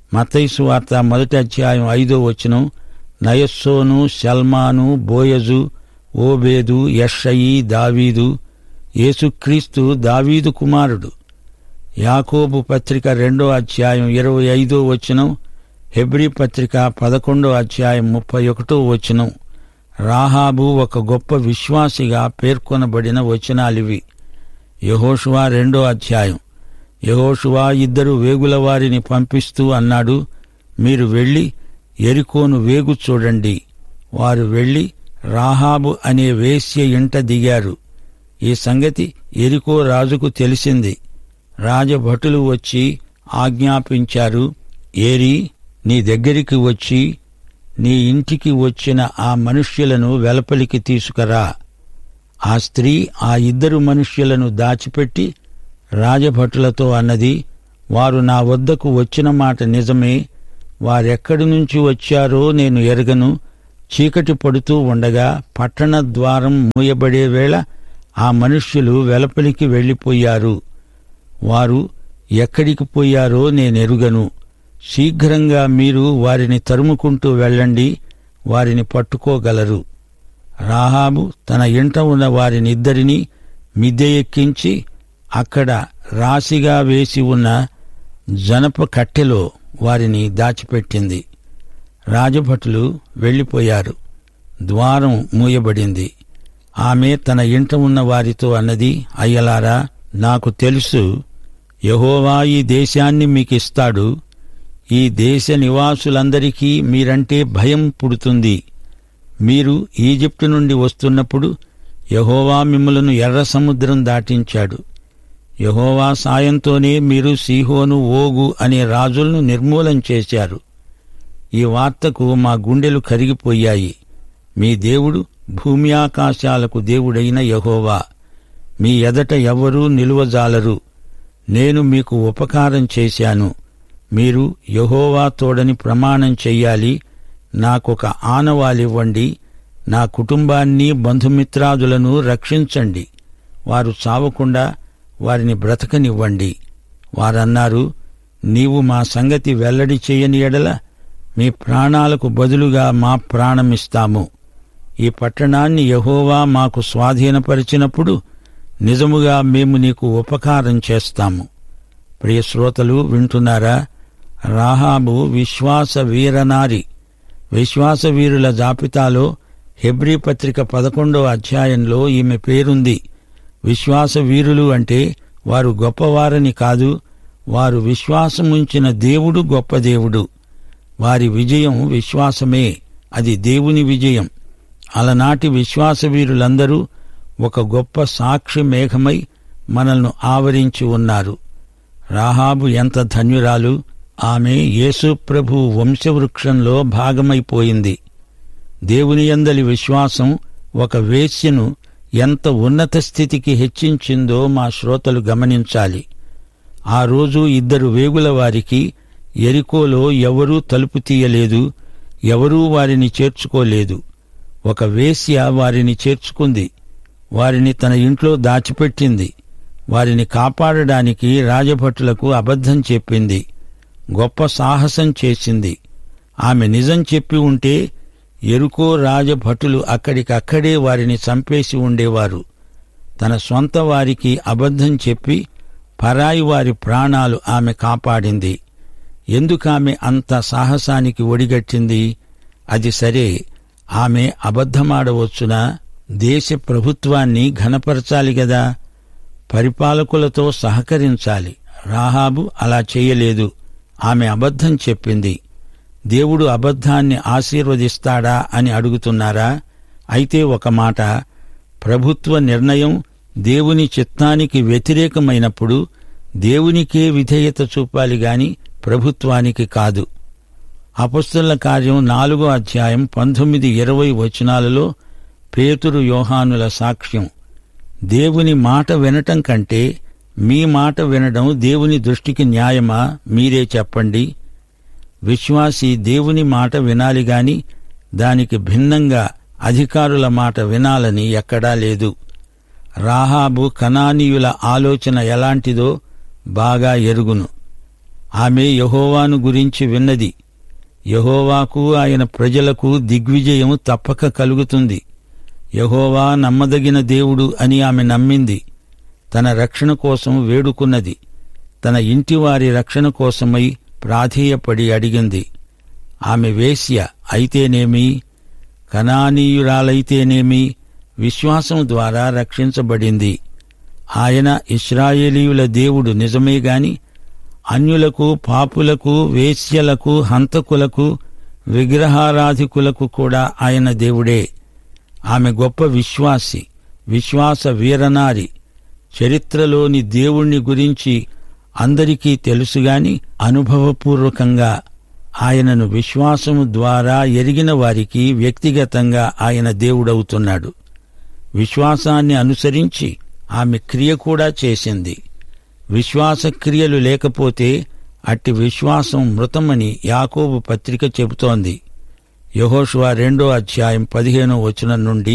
మత్తయి సువార్త 1:5 నయస్సోను, షల్మాను, బోయజు, ఓబేదు, యెషయి, దావీదు. యేసుక్రీస్తు దావీదు కుమారుడు. యాకోబు పత్రిక 2:25 హెబ్రీ పత్రిక 11:31 రాహాబు ఒక గొప్ప విశ్వాసిగా పేర్కొనబడిన వచనాలివి. యెహోషువ 2 యెహోషువ 2 వేగుల వారిని పంపిస్తూ అన్నాడు, మీరు వెళ్లి యెరికోను వేగు చూడండి. వారు వెళ్లి రాహాబు అనే వేశ్య ఇంట దిగారు. ఈ సంగతి యెరికో రాజుకు తెలిసింది. రాజభటులు వచ్చి ఆజ్ఞాపించారు, ఏరీ, నీ దగ్గరికి వచ్చి నీ ఇంటికి వచ్చిన ఆ మనుష్యులను వెలుపలికి తీసుకురా. ఆ స్త్రీ ఆ 2 మనుష్యులను దాచిపెట్టి రాజభటులతో అన్నది, వారు నా వద్దకు వచ్చిన మాట నిజమే. వారెక్కడి నుంచి వచ్చారో నేను ఎరగను. చీకటి పడుతూ ఉండగా పట్టణ ద్వారం మూయబడే వేళ ఆ మనుష్యులు వెలుపలికి వెళ్లిపోయారు. వారు ఎక్కడికి పోయారో నేనెరుగను. శీఘ్రంగా మీరు వారిని తరుముకుంటూ వెళ్ళండి, వారిని పట్టుకోగలరు. రాహాబు తన ఇంట ఉన్న వారినిద్దరినీ మిద్దె ఎక్కించి అక్కడ రాశిగా వేసి ఉన్న జనప కట్టెలో వారిని దాచిపెట్టింది. రాజభటులు వెళ్లిపోయారు. ద్వారం మూయబడింది. ఆమె తన ఇంట ఉన్న వారితో అన్నది, అయ్యలారా, నాకు తెలుసు, యెహోవా ఈ దేశాన్ని మీకిస్తాడు. ఈ దేశ నివాసులందరికీ మీరంటే భయం పుడుతుంది. మీరు ఈజిప్టు నుండి వస్తున్నప్పుడు యెహోవా మిమ్ములను ఎర్ర సముద్రం దాటించాడు. యెహోవా సాయంతోనే మీరు సీహోను, ఓగు అనే రాజులను నిర్మూలం చేశారు. ఈ వార్తకు మా గుండెలు కరిగిపోయాయి. మీ దేవుడు భూమి ఆకాశాలకు దేవుడైన యెహోవా. మీ ఎదట ఎవ్వరూ నిలువజాలరు. నేను మీకు ఉపకారం చేశాను. మీరు యెహోవా తోడని ప్రమాణం చెయ్యాలి. నాకొక ఆనవాలివ్వండి. నా కుటుంబాన్ని, బంధుమిత్రాదులను రక్షించండి. వారు చావకుండా వారిని బ్రతకనివ్వండి. వారన్నారు, నీవు మా సంగతి వెల్లడి చేయని ఎడల మీ ప్రాణాలకు బదులుగా మా ప్రాణమిస్తాము. ఈ పట్టణాన్ని యెహోవా మాకు స్వాధీనపరిచినప్పుడు నిజముగా మేము నీకు ఉపకారం చేస్తాము. ప్రియ శ్రోతలు, వింటున్నారా? రాహాబు విశ్వాస వీరనారి. విశ్వాసవీరుల జాబితాలో హెబ్రీ పత్రిక 11 ఈమె పేరుంది. విశ్వాసవీరులు అంటే వారు గొప్పవారని కాదు, వారు విశ్వాసముంచిన దేవుడు గొప్ప దేవుడు. వారి విజయం విశ్వాసమే, అది దేవుని విజయం. అలనాటి విశ్వాసవీరులందరూ ఒక గొప్ప సాక్షి మేఘమై మనల్ని ఆవరించి ఉన్నారు. రాహాబు ఎంత ధన్యురాలు! ఆమె యేసు ప్రభు వంశవృక్షంలో భాగమైపోయింది. దేవుని యందలి విశ్వాసం ఒక వేశ్యను ఎంత ఉన్నత స్థితికి హెచ్చించిందో మా శ్రోతలు గమనించాలి. ఆ రోజు 2 వేగుల వారికి యెరికోలో ఎవరూ తలుపు తీయలేదు, ఎవరూ వారిని చేర్చుకోలేదు. ఒక వేశ్య వారిని చేర్చుకుంది. వారిని తన ఇంట్లో దాచిపెట్టింది. వారిని కాపాడడానికి రాజభటులకు అబద్ధం చెప్పింది. గొప్ప సాహసం చేసింది. ఆమె నిజం చెప్పి ఉంటే యెరికో రాజభటులు అక్కడికక్కడే వారిని చంపేసి ఉండేవారు. తన సొంత వారికి అబద్ధం చెప్పి పరాయి వారి ప్రాణాలు ఆమె కాపాడింది. ఎందుకామె అంత సాహసానికి ఒడిగట్టింది? అది సరే, ఆమె అబద్ధమాడవచ్చునా? దేశ ప్రభుత్వాన్ని ఘనపరచాలి గదా, పరిపాలకులతో సహకరించాలి. రాహాబు అలా చేయలేదు. ఆమె అబద్ధం చెప్పింది. దేవుడు అబద్ధాన్ని ఆశీర్వదిస్తాడా అని అడుగుతున్నారా? అయితే ఒక మాట, ప్రభుత్వ నిర్ణయం దేవుని చిత్తానికి వ్యతిరేకమైనప్పుడు దేవునికే విధేయత చూపాలి గాని ప్రభుత్వానికి కాదు. అపొస్తలుల కార్యం 4:19-20 పేతురు, యోహానుల సాక్ష్యం. దేవుని మాట వినటం కంటే మీ మాట వినడం దేవుని దృష్టికి న్యాయమా? మీరే చెప్పండి. విశ్వాసి దేవుని మాట వినాలి గాని దానికి భిన్నంగా అధికారుల మాట వినాలని ఎక్కడా లేదు. రాహాబు కనానీయుల ఆలోచన ఎలాంటిదో బాగా ఎరుగును. ఆమె యెహోవాను గురించి విన్నది. యెహోవాకు ఆయన ప్రజలకు దిగ్విజయం తప్పక కలుగుతుంది. యెహోవా నమ్మదగిన దేవుడు అని ఆమె నమ్మింది. తన రక్షణ కోసం వేడుకున్నది. తన ఇంటివారి రక్షణ కోసమై ప్రాధేయపడి అడిగింది. ఆమె వేశ్య అయితేనేమి, కనానీయురాలైతేనేమి విశ్వాసం ద్వారా రక్షించబడింది. ఆయన ఇశ్రాయేలీయుల దేవుడు నిజమేగాని అన్యులకు, పాపులకు, వేశ్యలకు, హంతకులకు, విగ్రహారాధికులకు కూడా ఆయన దేవుడే. ఆమె గొప్ప విశ్వాసి, విశ్వాస వీరనారి. చరిత్రలోని దేవుణ్ణి గురించి అందరికీ తెలుసుగాని అనుభవపూర్వకంగా ఆయనను విశ్వాసము ద్వారా ఎరిగిన వారికి వ్యక్తిగతంగా ఆయన దేవుడవుతున్నాడు. విశ్వాసాన్ని అనుసరించి ఆమె క్రియ కూడా చేసింది. విశ్వాసక్రియలు లేకపోతే అట్టి విశ్వాసం మృతమని యాకోబు పత్రిక చెబుతోంది. యెహోషువ 2:15 నుండి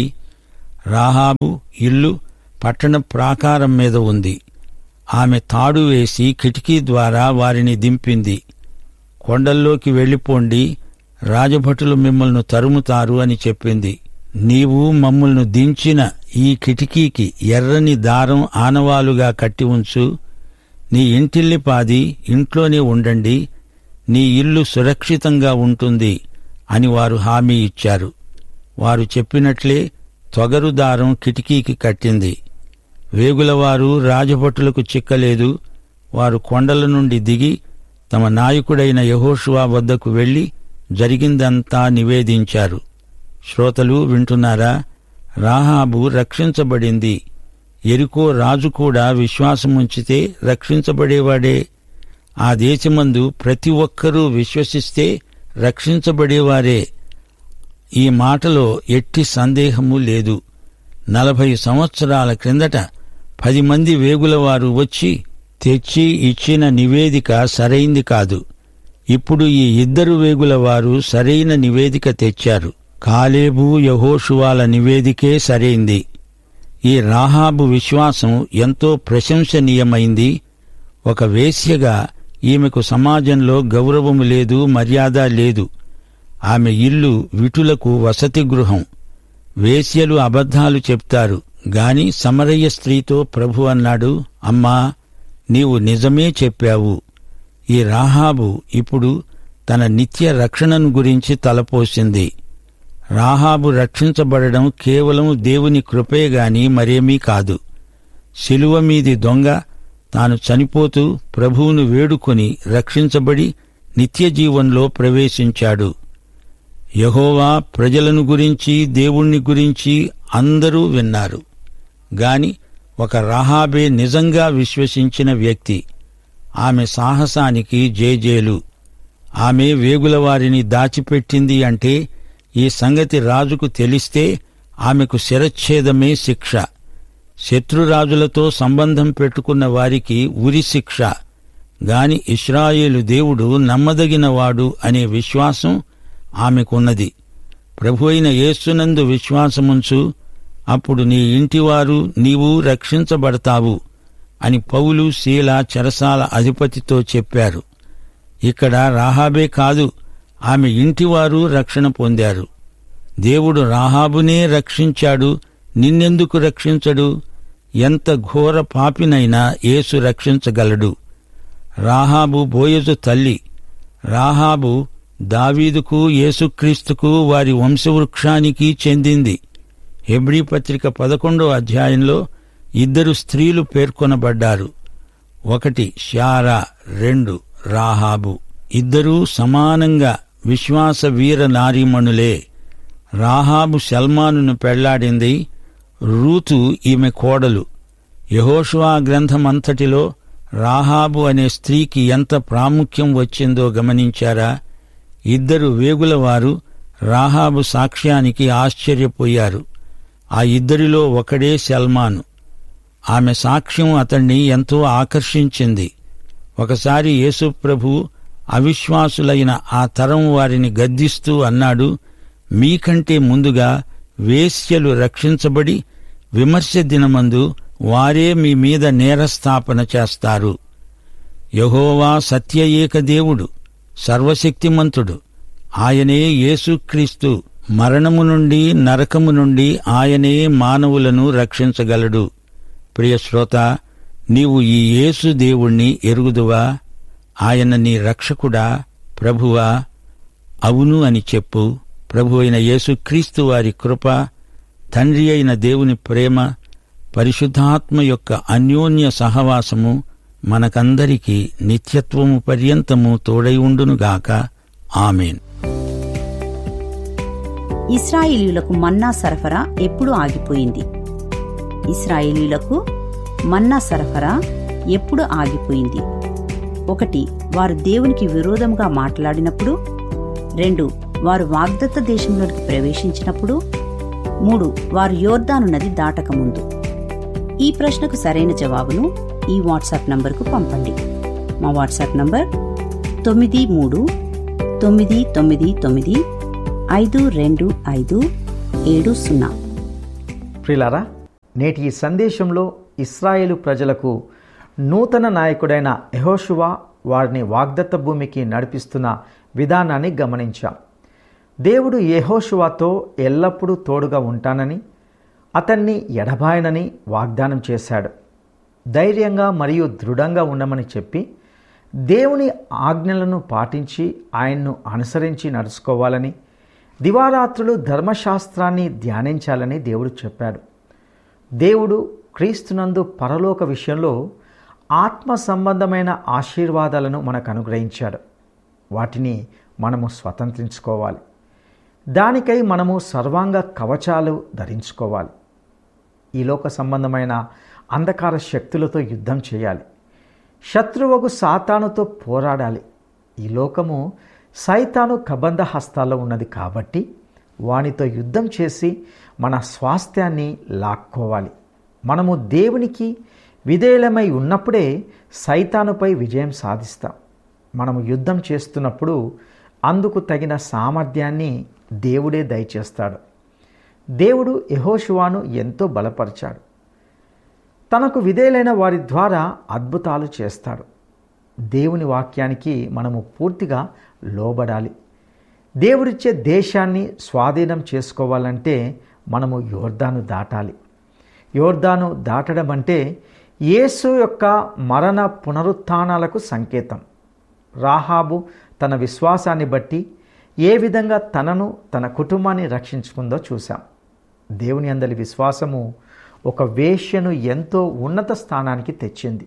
రాహాబు ఇల్లు పట్టణ ప్రాకారం మీద ఉంది. ఆమె తాడు వేసి కిటికీ ద్వారా వారిని దింపింది. కొండల్లోకి వెళ్ళిపోండి, రాజభటులు మిమ్మల్ని తరుముతారు అని చెప్పింది. నీవు మమ్మల్ని దించిన ఈ కిటికీకి ఎర్రని దారం ఆనవాలుగా కట్టి ఉంచు. నీ ఇంటిల్లిపాది ఇంట్లోనే ఉండండి, నీ ఇల్లు సురక్షితంగా ఉంటుంది అని వారు హామీ ఇచ్చారు. వారు చెప్పినట్లే తొగరు దారం కిటికీకి కట్టింది. వేగులవారు రాజభటులకు చిక్కలేదు. వారు కొండల నుండి దిగి తమ నాయకుడైన యెహోషువ వద్దకు వెళ్లి జరిగిందంతా నివేదించారు. శ్రోతలు వింటున్నారా? రాహాబు రక్షించబడింది. యెరికో రాజు కూడా విశ్వాసముంచితే రక్షించబడేవాడే. ఆ దేశమందు ప్రతి ఒక్కరూ విశ్వసిస్తే రక్షించబడేవారే. ఈ మాటలో ఎట్టి సందేహము లేదు. 40 సంవత్సరాల క్రిందట 10 మంది వేగులవారు వచ్చి తెచ్చి ఇచ్చిన నివేదిక సరైంది కాదు. ఇప్పుడు ఈ 2 వేగులవారు సరైన నివేదిక తెచ్చారు. కాలేబు, యెహోషువాల నివేదికే సరైంది. ఈ రాహాబు విశ్వాసం ఎంతో ప్రశంసనీయమైంది. ఒక వేశ్యగా ఈమెకు సమాజంలో గౌరవము లేదు, మర్యాద లేదు. ఆమె ఇల్లు విటులకు వసతి గృహం. వేశ్యలు అబద్ధాలు చెప్తారు గాని సమరయ్య స్త్రీతో ప్రభు అన్నాడు, అమ్మా, నీవు నిజమే చెప్పావు. ఈ రాహాబు ఇప్పుడు తన నిత్య రక్షణను గురించి తలపోసింది. రాహాబు రక్షించబడడం కేవలం దేవుని కృపేగాని మరేమీ కాదు. శిలువ మీది దొంగ తాను చనిపోతూ ప్రభువును వేడుకొని రక్షించబడి నిత్యజీవంలో ప్రవేశించాడు. యెహోవా ప్రజలను గురించి, దేవుణ్ణి గురించి అందరూ విన్నారు గాని ఒక రాహాబే నిజంగా విశ్వసించిన వ్యక్తి. ఆమె సాహసానికి జేజేలు. ఆమె వేగులవారిని దాచిపెట్టింది అంటే ఈ సంగతి రాజుకు తెలిస్తే ఆమెకు శిరచ్ఛేదమే శిక్ష. శత్రురాజులతో సంబంధం పెట్టుకున్న వారికి ఉరి శిక్ష. గాని ఇశ్రాయేలు దేవుడు నమ్మదగినవాడు అనే విశ్వాసం ఆమెకున్నది. ప్రభువైన యేసునందు విశ్వాసముంచు, అప్పుడు నీ ఇంటివారు నీవు రక్షించబడతావు అని పౌలు, శీల చెరసాల అధిపతితో చెప్పారు. ఇక్కడ రాహాబే కాదు, ఆమె ఇంటివారు రక్షణ పొందారు. దేవుడు రాహాబునే రక్షించాడు, నిన్నెందుకు రక్షించడు? ఎంత ఘోర పాపినైనా యేసు రక్షించగలడు. రాహాబు బోయజు తల్లి. రాహాబు దావీదుకు, యేసుక్రీస్తుకు, వారి వంశవృక్షానికి చెందింది. హెబ్రీ పత్రిక 11వ అధ్యాయంలో 2 స్త్రీలు పేర్కొనబడ్డారు. 1 శారా, 2 రాహాబు. ఇద్దరూ సమానంగా విశ్వాస వీర నారీమణులే. రాహాబు సల్మానును పెళ్లాడింది. రూతు ఈమె కోడలు. యెహోషువ గ్రంథమంతటిలో రాహాబు అనే స్త్రీకి ఎంత ప్రాముఖ్యం వచ్చిందో గమనించారా? 2 వేగులవారు రాహాబు సాక్ష్యానికి ఆశ్చర్యపోయారు. ఆ 2లో ఒకడే సల్మాను. ఆమె సాక్ష్యం అతణ్ణి ఎంతో ఆకర్షించింది. ఒకసారి యేసుప్రభు అవిశ్వాసులైన ఆ తరం వారిని గద్దిస్తూ అన్నాడు, మీకంటే ముందుగా వేశ్యలు రక్షించబడి విమర్శ దినమందు వారే మీ మీద నేరస్థాపన చేస్తారు. యెహోవా సత్య ఏక దేవుడు, సర్వశక్తిమంతుడు. ఆయనే యేసుక్రీస్తు. మరణము నుండి, నరకము నుండి ఆయనే మానవులను రక్షించగలడు. ప్రియ శ్రోత, నీవు ఈ యేసు దేవుణ్ణి ఎరుగుదువా? ఆయన నీ రక్షకుడా, ప్రభువా? అవును అని చెప్పు. ప్రభు అయిన యేసుక్రీస్తు వారి కృప, తండ్రి అయిన దేవుని ప్రేమ, పరిశుద్ధాత్మ యొక్క అన్యోన్య సహవాసము మనకందరికీ నిత్యత్వము పర్యంతము తోడై ఉండునుగాక. ఆమేన్. ఇశ్రాయేలీయులకు మన్నా సరఫరా ఎప్పుడు ఆగిపోయింది? ఇశ్రాయేలీయులకు మన్నా సరఫరా ఎప్పుడు ఆగిపోయింది? 1. వారు దేవునికి విరోధంగా మాట్లాడినప్పుడు. 2. వారు వాగ్దత్త దేశంలోకి ప్రవేశించినప్పుడు. 3. వారు యోర్దాను నది దాటకముందు. ఈ ప్రశ్నకు సరైన జవాబును ఈ వాట్సాప్ నంబర్కు పంపండి. మా వాట్సాప్ నంబర్ 9399525570. ప్రియులారా, నేటి ఈ సందేశంలో ఇశ్రాయేలు ప్రజలకు నూతన నాయకుడైన యెహోషువ వారిని వాగ్దత్త భూమికి నడిపిస్తున్న విధానాన్ని గమనించాం. దేవుడు యెహోషువతో ఎల్లప్పుడూ తోడుగా ఉంటానని, అతన్ని ఎడబాయనని వాగ్దానం చేశాడు. ధైర్యంగా మరియు దృఢంగా ఉండమని చెప్పి, దేవుని ఆజ్ఞలను పాటించి ఆయన్ను అనుసరించి నడుచుకోవాలని, దివారాత్రులు ధర్మశాస్త్రాన్ని ధ్యానించాలని దేవుడు చెప్పాడు. దేవుడు క్రీస్తునందు పరలోక విషయంలో ఆత్మ సంబంధమైన ఆశీర్వాదాలను మనకు అనుగ్రహించాడు. వాటిని మనము స్వతంత్రించుకోవాలి. దానికై మనము సర్వాంగ కవచాలు ధరించుకోవాలి. ఈ లోక సంబంధమైన అంధకార శక్తులతో యుద్ధం చేయాలి. శత్రువుకు సాతానుతో పోరాడాలి. ఈ లోకము సైతాను కబంధ హస్తాల్లో ఉన్నది కాబట్టి వానితో యుద్ధం చేసి మన స్వాస్థ్యాన్ని లాక్కోవాలి. మనము దేవునికి విధేయులమై ఉన్నప్పుడే సైతానుపై విజయం సాధిస్తాం. మనము యుద్ధం చేస్తున్నప్పుడు అందుకు తగిన సామర్థ్యాన్ని దేవుడే దయచేస్తాడు. దేవుడు యెహోషువను ఎంతో బలపరిచాడు. తనకు విధేయులైన వారి ద్వారా అద్భుతాలు చేస్తాడు. దేవుని వాక్యానికి మనము పూర్తిగా లోబడాలి. దేవుడిచ్చే దేశాన్ని స్వాధీనం చేసుకోవాలంటే మనము యోర్దాను దాటాలి. యోర్దాను దాటడం అంటే యేసు యొక్క మరణ పునరుత్థానాలకు సంకేతం. రాహాబు తన విశ్వాసాన్ని బట్టి ఏ విధంగా తనను, తన కుటుంబాన్ని రక్షించుకుందో చూశాం. దేవుని అందలి విశ్వాసము ఒక వేశ్యను ఎంతో ఉన్నత స్థానానికి తెచ్చింది.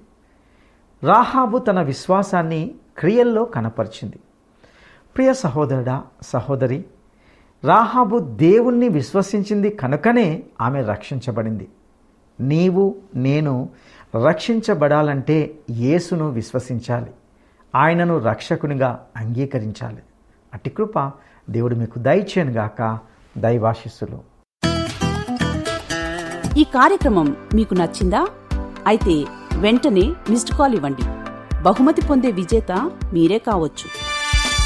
రాహాబు తన విశ్వాసాన్ని క్రియల్లో కనపరిచింది. ప్రియ సహోదరుడా, సహోదరి, రాహాబు దేవుణ్ణి విశ్వసించింది కనుకనే ఆమె రక్షించబడింది. నీవు, నేను రక్షించబడాలంటే యేసును విశ్వసించాలి. ఆయనను రక్షకునిగా అంగీకరించాలి. అట్టి కృప దేవుడు మీకు దయచేయనుగాక. దైవాశీస్సులు. ఈ కార్యక్రమం మీకు నచ్చిందా? అయితే వెంటనే మిస్డ్ కాల్ ఇవ్వండి. బహుమతి పొందే విజేత మీరే కావచ్చు.